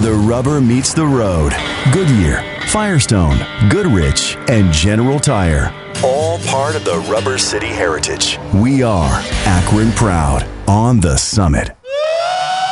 the rubber meets the road. Goodyear, Firestone, Goodrich, and General Tire. All part of the Rubber City heritage. We are Akron proud on the Summit.